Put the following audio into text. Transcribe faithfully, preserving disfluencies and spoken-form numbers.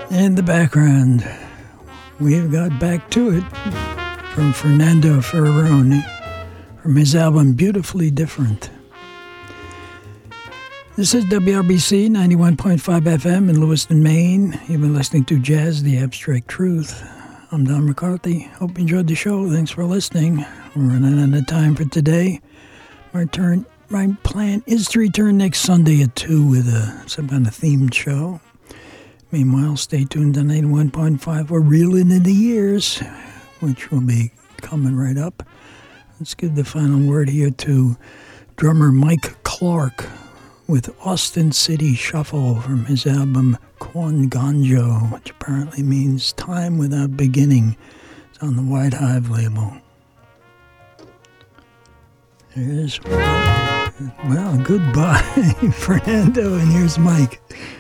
In the background, we've got Back to It from Fernando Ferrone from his album Beautifully Different. This is W R B C ninety-one point five F M in Lewiston, Maine. You've been listening to Jazz, the Abstract Truth. I'm Don McCarthy. Hope you enjoyed the show. Thanks for listening. We're running out of time for today. My turn, my plan is to return next Sunday at two with a, some kind of themed show. Meanwhile, stay tuned to ninety-one point five. We're reeling in the years, which will be coming right up. Let's give the final word here to drummer Mike Clark with Austin City Shuffle from his album Quan Ganjo, which apparently means time without beginning. It's on the White Hive label. Here's, well, goodbye, Fernando, and here's Mike.